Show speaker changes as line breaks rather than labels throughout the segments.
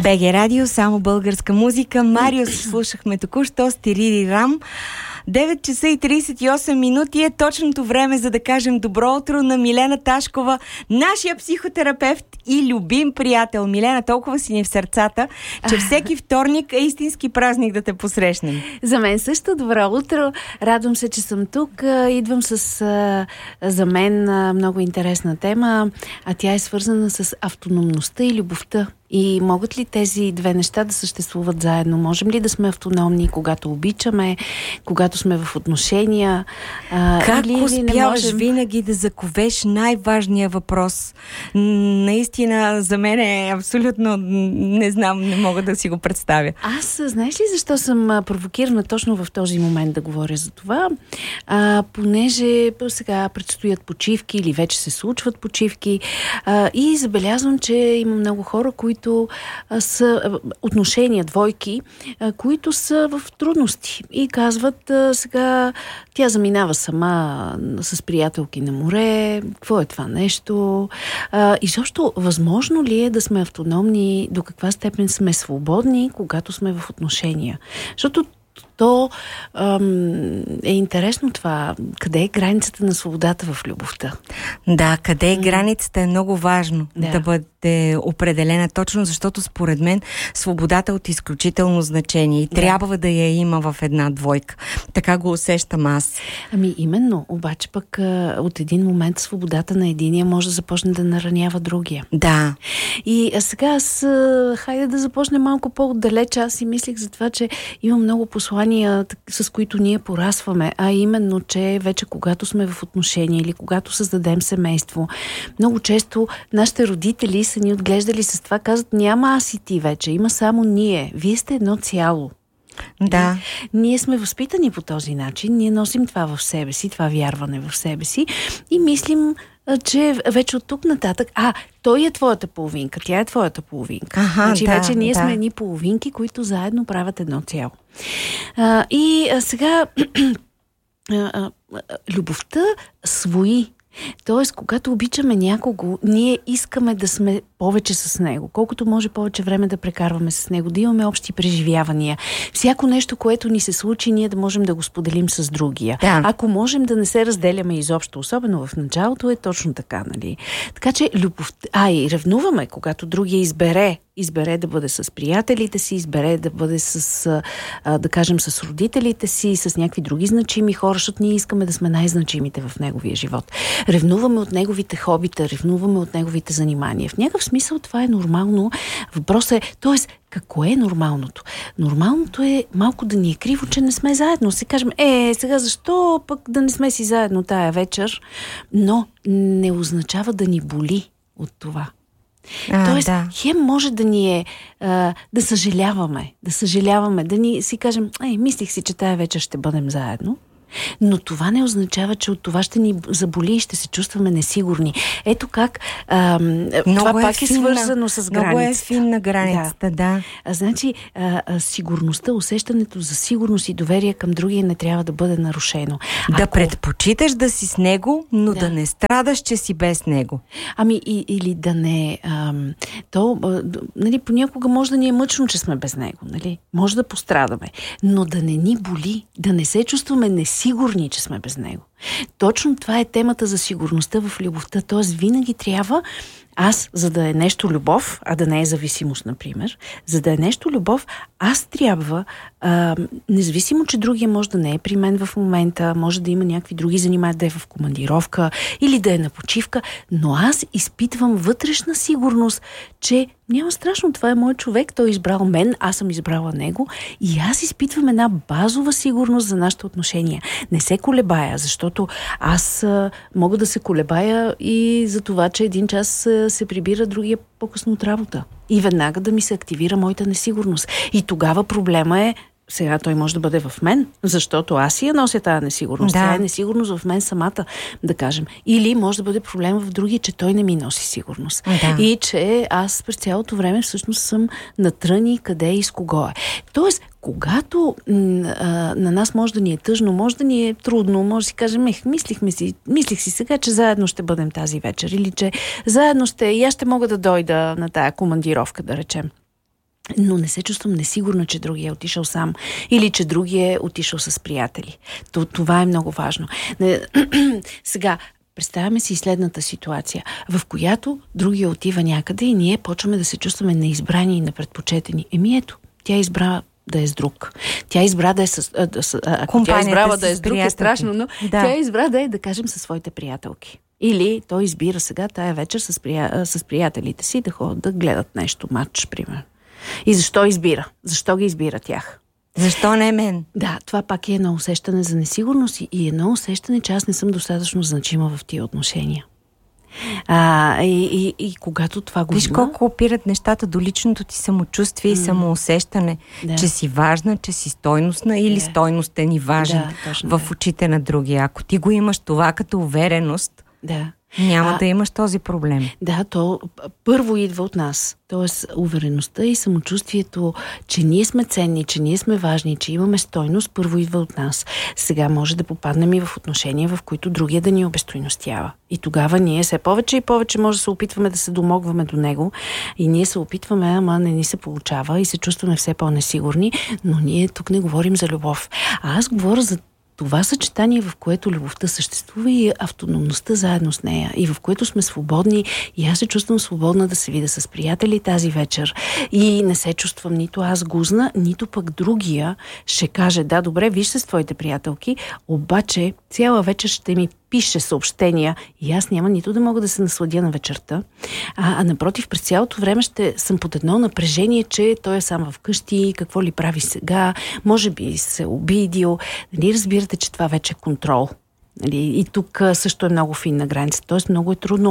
БГ Радио, само българска музика. Марио си слушахме току-що с Тирири Рам. 9 часа и 38 минути е точното време, за да кажем добро утро на Милена Ташкова, нашия психотерапевт и любим приятел. Милена, толкова си ни в сърцата, че всеки вторник е истински празник да те посрещнем.
За мен също добро утро. Радвам се, че съм тук. Идвам с за мен много интересна тема, а тя е свързана с автономността и любовта. И могат ли тези две неща да съществуват заедно? Можем ли да сме автономни, когато обичаме, когато сме в отношения?
Как
или
успяваш
можем...
винаги да заковеш най-важния въпрос? Наистина, за мен е абсолютно, не знам, не мога да си го представя.
Аз, знаеш ли защо съм провокирана точно в този момент да говоря за това? Понеже сега предстоят почивки или вече се случват почивки и забелязвам, че има много хора, които са отношения, двойки, които са в трудности и казват, сега тя заминава сама с приятелки на море, какво е това нещо? Изобщо, възможно ли е да сме автономни, до каква степен сме свободни, когато сме в отношения? Защото то е интересно това. Къде е границата на свободата в любовта?
Да, къде е границата е много важно да бъде определена, точно защото според мен свободата е от изключително значение и трябва да я има в една двойка. Така го усещам аз.
Ами именно, обаче пък от един момент свободата на единия може да започне да наранява другия.
Да.
И сега хайде да започнем малко по-отдалеч. Аз си мислих за това, че има много послания, с които ние порасваме, а именно, че вече когато сме в отношения или когато създадем семейство, много често нашите родители са ни отглеждали с това, казват, няма аз и ти вече, има само ние. Вие сте едно цяло.
Да.
Ние сме възпитани по този начин, ние носим това в себе си, това вярване в себе си и мислим, че вече от тук нататък, той е твоята половинка, тя е твоята половинка. Значи вече ние сме едни половинки, които заедно правят едно цяло. И сега любовта свои. Тоест, когато обичаме някого, ние искаме да сме повече с него. Колкото може повече време да прекарваме с него, да имаме общи преживявания. Всяко нещо, което ни се случи, ние да можем да го споделим с другия. Да. Ако можем да не се разделяме изобщо, особено в началото, е точно така, нали? Така че любовта... и ревнуваме, когато другия избере да бъде с приятелите си, избере да бъде с, да кажем, с родителите си, с някакви други значими хора, защото ние искаме да сме най-значимите в неговия живот. Ревнуваме от неговите хобита, ревнуваме от неговите занимания. В някакъв смисъл това е нормално. Въпросът е, т.е. какво е нормалното? Нормалното е малко да ни е криво, че не сме заедно. Се кажем, сега защо пък да не сме си заедно тая вечер? Но не означава да ни боли от това. Тоест, хем може да ни е да съжаляваме, да ни си кажем, мислих си, че тая вечер ще бъдем заедно, но това не означава, че от това ще ни заболи и ще се чувстваме несигурни. Ето как това пак е свързано с граница.
Много е финна границата, да.
Значи, сигурността, усещането за сигурност и доверие към другия не трябва да бъде нарушено.
Да предпочиташ да си с него, но да не страдаш, че си без него.
Или да не... нали, понякога може да ни е мъчно, че сме без него. Нали? Може да пострадаме. Но да не ни боли, да не се чувстваме несигурни, че сме без него. Точно това е темата за сигурността в любовта. Тоест винаги трябва за да е нещо любов, а да не е зависимост, например, за да е нещо любов, аз трябва, независимо, че другия може да не е при мен в момента, може да има някакви други занимания, да е в командировка или да е на почивка, но аз изпитвам вътрешна сигурност, че няма страшно, това е мой човек, той е избрал мен, аз съм избрала него и аз изпитвам една базова сигурност за нашите отношения. Не се колебая, защото аз мога да се колебая и за това, че един час се прибира, другия по-късно от работа. И веднага да ми се активира моята несигурност. И тогава проблема е, сега той може да бъде в мен, защото аз си я нося тази несигурност. Тя е несигурност в мен самата, да кажем. Или може да бъде проблем в други, че той не ми носи сигурност. И че аз през цялото време всъщност съм на тръни къде и с кого е. Тоест, когато на нас може да ни е тъжно, може да ни е трудно, може да си кажем, мислих си сега, че заедно ще бъдем тази вечер или че заедно и аз ще мога да дойда на тая командировка, да речем. но не се чувствам несигурна, че другия е отишъл сам или че другия е отишъл с приятели. Това е много важно. Сега, представяме си следната ситуация, в която другия отива някъде и ние почваме да се чувстваме неизбрани и непредпочетени. Ето, тя избра да е с друг. Тя избра да е с... Ако тя избрава да е с друг, е страшно, но тя избра да кажем, със своите приятелки. Или той избира сега тая вечер с приятелите си да ходят да гледат нещо, матч, примерно. И защо избира? Защо ги избира тях?
Защо не мен?
Да, това пак е едно усещане за несигурност и едно усещане, че аз не съм достатъчно значима в тия отношения. И когато това го
Виж колко опират нещата до личното ти самочувствие и самоусещане, че си важна, че си стойностна или стойностен и важен в очите на другия. Ако ти го имаш това като увереност, няма да имаш този проблем.
Да, то първо идва от нас. Тоест, увереността и самочувствието, че ние сме ценни, че ние сме важни, че имаме стойност, първо идва от нас. Сега може да попаднем и в отношения, в които другия да ни обестойностява. И тогава ние все повече и повече може да се опитваме да се домогваме до него. И ние се опитваме, ама не ни се получава и се чувстваме все по-несигурни, но ние тук не говорим за любов. А аз говоря за това съчетание, в което любовта съществува и автономността заедно с нея. И в което сме свободни. И аз се чувствам свободна да се видя с приятели тази вечер. И не се чувствам нито аз гузна, нито пък другия ще каже, да, добре, виж се с твоите приятелки, обаче цяла вечер ще ми пише съобщения и аз няма нито да мога да се насладя на вечерта, а напротив, през цялото време ще съм под едно напрежение, че той е сам вкъщи, какво ли прави сега, може би се обидил. Нали, разбирате, че това вече е контрол. И тук също е много финна граница. Тоест много е трудно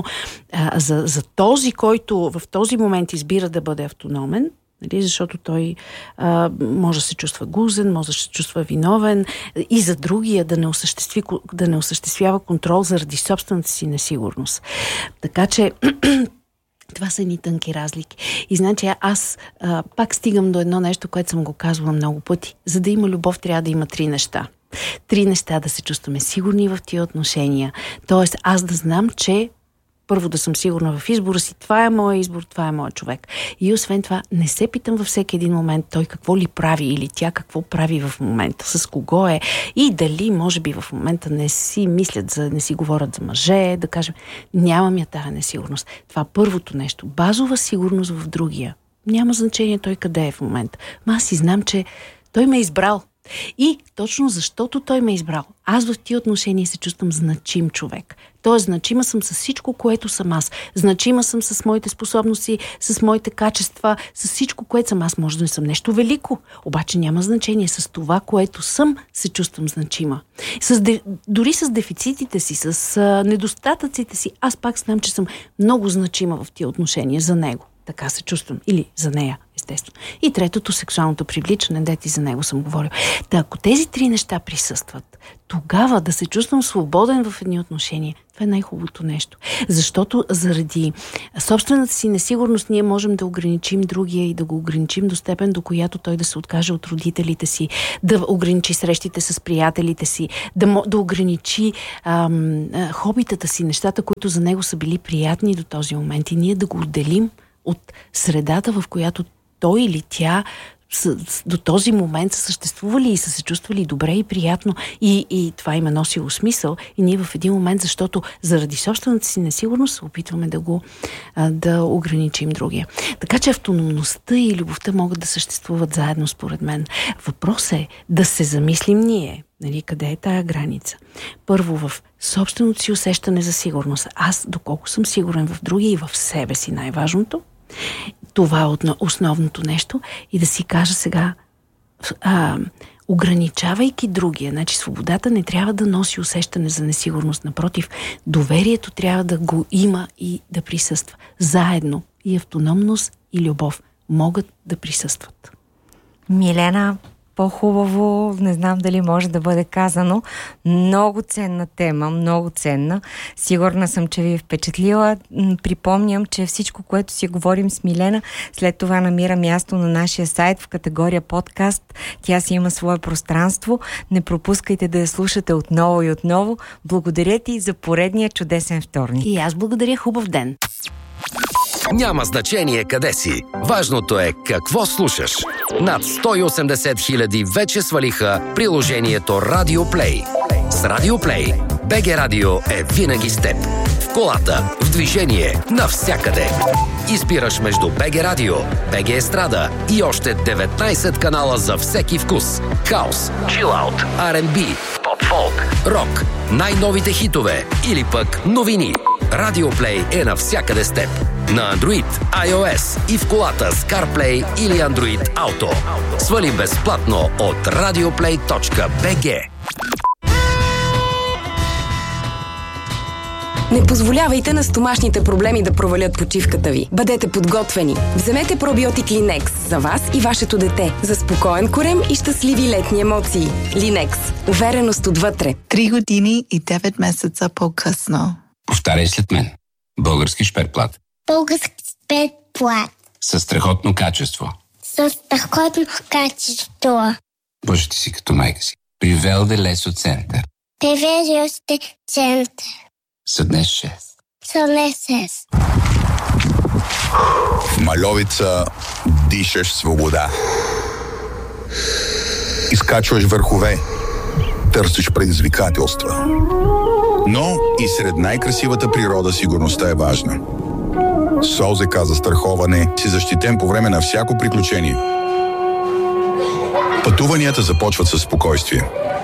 за този, който в този момент избира да бъде автономен, нали, защото той може да се чувства гузен, може да се чувства виновен и за другия да не осъществява контрол заради собствената си несигурност. Така че това са едни тънки разлики. И значи аз пак стигам до едно нещо, което съм го казвала много пъти. За да има любов, трябва да има 3 неща. 3 неща да се чувстваме сигурни в тия отношения. Тоест аз да знам, че първо да съм сигурна в избора си, това е моя избор, това е моя човек. И освен това, не се питам във всеки един момент той какво ли прави или тя какво прави в момента, с кого е и дали, може би, в момента не си мислят, не си говорят за мъже, да кажем, нямам я тази несигурност. Това първото нещо. Базова сигурност в другия. Няма значение той къде е в момента. Аз си знам, че той ме е избрал. И точно защото той ме е избрал, аз в тия отношения се чувствам значим човек. Тоест, значима съм с всичко, което съм аз. Значима съм с моите способности, с моите качества, с всичко, което съм аз. Може да не съм нещо велико, обаче няма значение. С това, което съм, се чувствам значима. Дори с дефицитите си, с недостатъците си, аз пак знам, че съм много значима в тия отношения за него. Така се чувствам. Или за нея, естествено. И третото, сексуалното привличане, дете за него съм говорил. Та, ако тези 3 неща присъстват, тогава да се чувствам свободен в едни отношения, това е най-хубавото нещо. Защото заради собствената си несигурност ние можем да ограничим другия и да го ограничим до степен, до която той да се откаже от родителите си, да ограничи срещите с приятелите си, да ограничи хобитата си, нещата, които за него са били приятни до този момент и ние да го отделим от средата, в която той или тя до този момент са съществували и са се чувствали добре и приятно и това им е носило смисъл и ние в един момент, защото заради собствената си несигурност се опитваме да ограничим другия. Така че автономността и любовта могат да съществуват заедно според мен. Въпрос е да се замислим ние, нали, къде е тая граница. Първо в собственото си усещане за сигурност. Аз доколко съм сигурен в другия и в себе си най-важното, това е основното нещо и да си кажа сега, ограничавайки другия, значи свободата не трябва да носи усещане за несигурност, напротив, доверието трябва да го има и да присъства. Заедно и автономност и любов могат да присъстват.
Милена, по-хубаво, не знам дали може да бъде казано. Много ценна тема, много ценна. Сигурна съм, че ви е впечатлила. Припомням, че всичко, което си говорим с Милена, след това намира място на нашия сайт в категория подкаст. Тя си има свое пространство. Не пропускайте да я слушате отново и отново. Благодаря ти за поредния чудесен вторник.
И аз благодаря. Хубав ден!
Няма значение къде си. Важното е какво слушаш. Над 180 хиляди вече свалиха приложението Radio Play. С Radio Play БГ Радио е винаги с теб. В колата, в движение, навсякъде. Избираш между БГ Радио, БГ Естрада и още 19 канала за всеки вкус. Хаус, чилаут, R&B, поп-фолк, рок, най-новите хитове или пък новини. Radio Play е навсякъде с теб. На Android, iOS и в колата с CarPlay или Android Auto. Свали безплатно от radioplay.bg.
Не позволявайте на стомашните проблеми да провалят почивката ви. Бъдете подготвени. Вземете пробиотик Линекс за вас и вашето дете. За спокоен корем и щастливи летни емоции. Линекс. Увереност отвътре.
3 години и 9 месеца по-късно.
Повтаряй след мен. Български шперплат.
Български шперплат.
Със страхотно качество.
Със страхотно качество.
Бъжете си като майка си. При Велде Лесо Център.
Привеждащи център.
Съднес 6.
Съднес 6.
В Мальовица дишаш свобода. Изкачваш върхове. Търсиш предизвикателства. Но и сред най-красивата природа сигурността е важна. С ОЗК за страховане си защитен по време на всяко приключение. Пътуванията започват със спокойствие.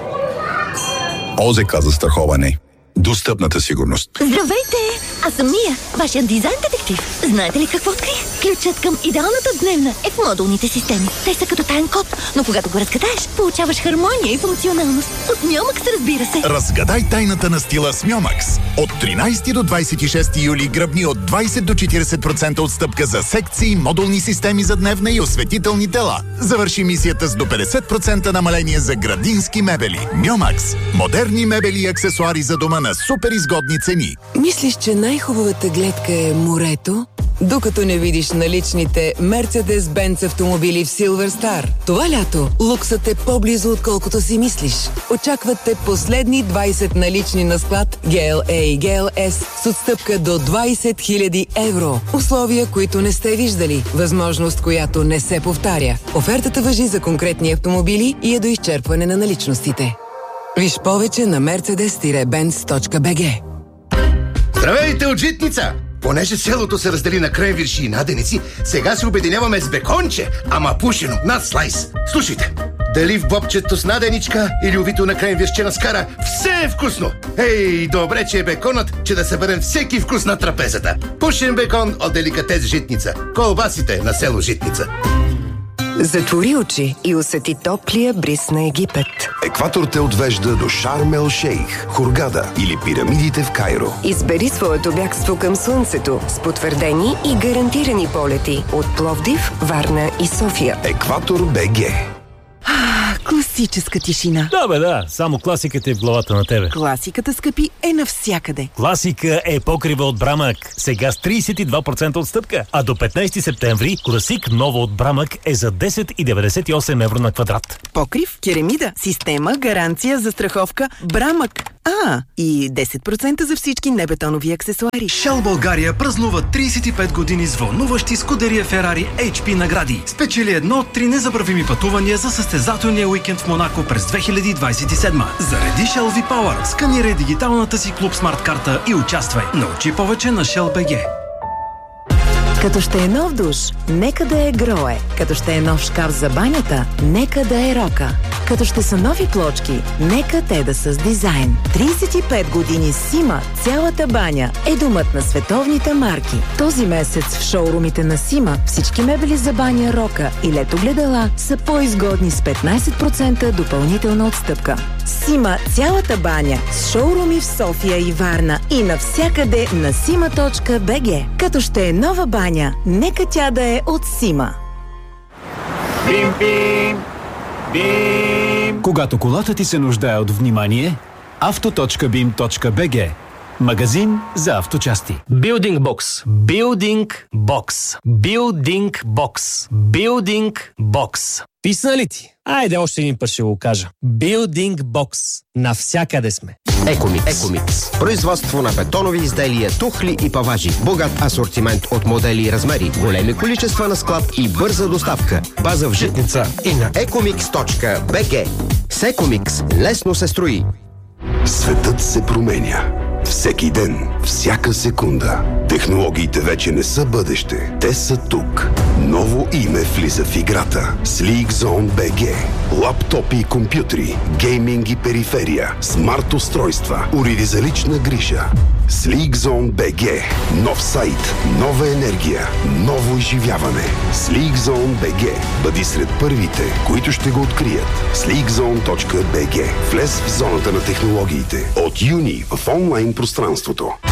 ОЗК за страховане. Достъпната сигурност.
Здравейте! Аз съм Мия, вашият дизайн детектив. Знаете ли какво открих? Ключът към идеалната дневна е в модулните системи. Те са като таен код, но когато го разгадаеш, получаваш хармония и функционалност. От Мьомакс, разбира се.
Разгадай тайната на стила с Мьомакс. От 13 до 26 юли гръбни от 20 до 40% отстъпка за секции, модулни системи за дневна и осветителни тела. Завърши мисията с до 50% намаление за градински мебели. Мьомакс. Модерни мебели и аксесуари за дома на супер изгодни цени.
Мислиш, че най-хубавата гледка е морето? Докато не видиш наличните Mercedes-Benz автомобили в Silver Star. Това лято луксът е по-близо, отколкото си мислиш. Очакват те последни 20 налични на склад GLA и GLS с отстъпка до 20 000 евро. Условия, които не сте виждали. Възможност, която не се повтаря. Офертата важи за конкретни автомобили и е до изчерпване на наличностите. Виж повече на mercedes-benz.bg.
Здравейте от Житница! Понеже селото се раздели на кренвирши и наденици, сега се обединяваме с беконче, ама пушено, над слайс. Слушайте, дали в бобчето с наденичка или увито на кренвиршче на скара, все е вкусно! Ей, добре, че е беконът, че да съберем всеки вкус на трапезата. Пушен бекон от деликатес Житница. Колбасите на село Житница.
Затвори очи и усети топлия бриз на Египет.
Екватор те отвежда до Шарм ел Шейх, Хургада или пирамидите в Кайро.
Избери своето бягство към слънцето с потвърдени и гарантирани полети от Пловдив, Варна и София.
Екватор БГ.
Класическа тишина.
Да, само класиката е в главата на тебе.
Класиката, скъпи, е навсякъде.
Класика е покрива от Брамък. Сега с 32% отстъпка. А до 15 септември класик ново от Брамък е за 10,98 евро на квадрат.
Покрив, керамида, система, гаранция, застраховка, Брамък. И 10% за всички небетонови аксесуари.
Shell България празнува 35 години с вълнуващи Скудерия Ферари HP награди. Спечели едно от 3 незабравими пътувания за състезателния уикенд в Монако през 2027. Зареди Shell V-Power, сканирай дигиталната си Клуб Смарт карта и участвай. Научи повече на Shell BG.
Като ще е нов душ, нека да е Грое. Като ще е нов шкаф за банята, нека да е Рока. Като ще са нови плочки, нека те да са с дизайн. 35 години Сима, цялата баня е домът на световните марки. Този месец в шоурумите на Сима всички мебели за баня, Рока и летогледала са по-изгодни с 15% допълнителна отстъпка. Сима, цялата баня с шоуруми в София и Варна и навсякъде на sima.bg. Като ще е нова баня, нека тя да е от Сима.
Бим, бим, бим. Когато колата ти се нуждае от внимание, auto.bim.bg. Магазин за авточасти.
Building Box. Building Box. Building Box. Building Box. Писна ли ти? Айде още един път ще го кажа. Building Box. Навсякъде сме.
Екомикс. Производство на бетонови изделия, тухли и паважи. Богат асортимент от модели и размери. Големи количества на склад и бърза доставка. База в Житница и на ecomix.bg. С Екомикс лесно се строи.
Светът се променя. Всеки ден, всяка секунда. Технологиите вече не са бъдеще. Те са тук. Ново име влиза в играта. Sleekzone BG. Лаптопи и компютри, гейминг и периферия, смарт устройства, уреди за лична грижа. Sleekzone BG. Нов сайт, нова енергия, ново изживяване. Sleekzone BG. Бъди сред първите, които ще го открият. Sleekzone.bg. Влез в зоната на технологиите. От юни в онлайн пространството.